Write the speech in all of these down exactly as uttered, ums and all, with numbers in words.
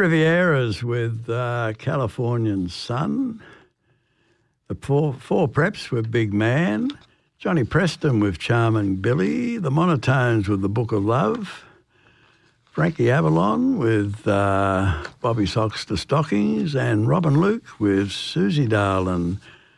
Rivieras with uh, Californian Sun. The four, four Preps with Big Man. Johnny Preston with Charming Billy. The Monotones with The Book of Love. Frankie Avalon with uh, Bobby Socks to Stockings. And Robin Luke with Susie Darlin'.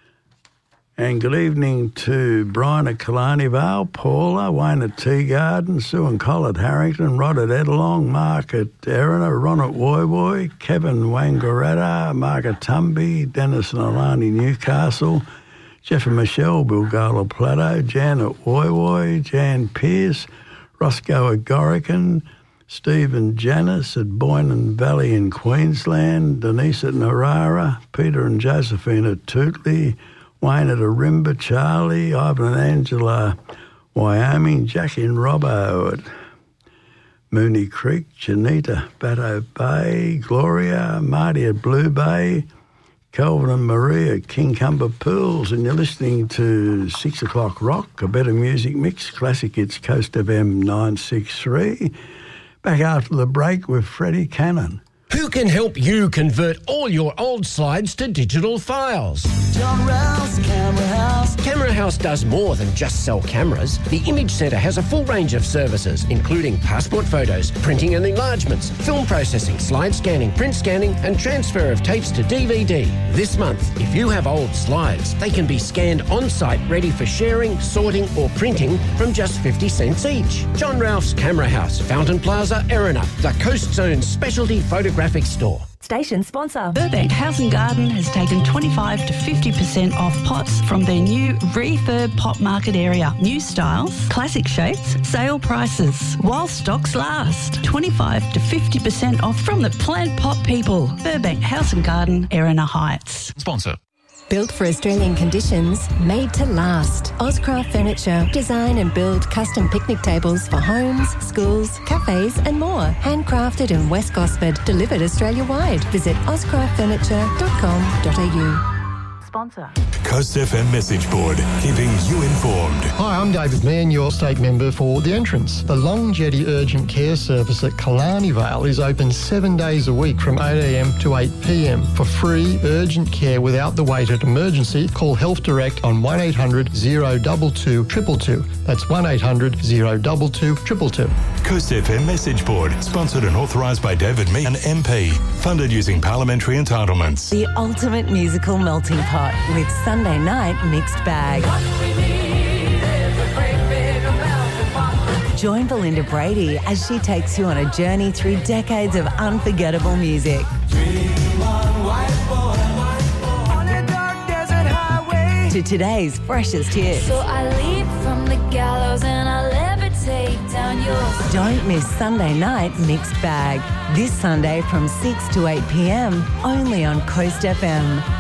And good evening to Brian at Killarney Vale, Paula, Wayne at Tea Garden, Sue and Col at Harrington, Rod at Edelong, Mark at Erina, Ron at Woy Woy, Kevin Wangaratta, Mark at Tumby, Dennis and Alani Newcastle, Jeff and Michelle, Bilgola Plateau, Jan at Woy Woy, Jan Pearce, Roscoe at Gorican, Steve and Janice at Boyne Valley in Queensland, Denise at Narara, Peter and Josephine at Tootley, Wayne at Arimba, Charlie, Ivan and Angela, Wyoming, Jackie and Robbo at Mooney Creek, Janita, Batto Bay, Gloria, Marty at Blue Bay, Kelvin and Maria at King Cumber Pools, and you're listening to Six O'Clock Rock, a better music mix, classic hits, Coast F M nine six three. Back after the break with Freddie Cannon. Who can help you convert all your old slides to digital files? John Rouse, Camera House. Camera House does more than just sell cameras. The Image Centre has a full range of services, including passport photos, printing and enlargements, film processing, slide scanning, print scanning, and transfer of tapes to D V D. This month, if you have old slides, they can be scanned on-site, ready for sharing, sorting, or printing from just fifty cents each. John Ralph's Camera House, Fountain Plaza, Erina, the Coast Zone's specialty photographic store. Station sponsor. Burbank House and Garden has taken twenty-five to fifty percent off pots from their new refurb pot market area. New styles, classic shapes, sale prices. While stocks last. twenty-five to fifty percent off from the plant pot people. Burbank House and Garden, Erina Heights. Sponsor. Built for Australian conditions, made to last. Ozcraft Furniture. Design and build custom picnic tables for homes, schools, cafes and more. Handcrafted in West Gosford. Delivered Australia-wide. Visit ozcraft furniture dot com dot a u. Sponsor. Coast F M message board, keeping you informed. Hi, I'm David Mann, your state member for The Entrance. The Long Jetty Urgent Care Service at Killarney Vale is open seven days a week from eight a m to eight p m For free urgent care without the wait at emergency, call Health Direct on one eight hundred, zero two two, two two two. That's one eight hundred, zero two two, two two two. Coast F M message board, sponsored and authorised by David Meehan, M P. Funded using parliamentary entitlements. The ultimate musical melting pot with Sunday Night Mixed Bag. Join Belinda Brady as she takes you on a journey through decades of unforgettable music. To today's freshest hits. So I leap from the gallows and I levitate down yours. Don't miss Sunday Night Mixed Bag. This Sunday from six to eight p m only on Coast F M.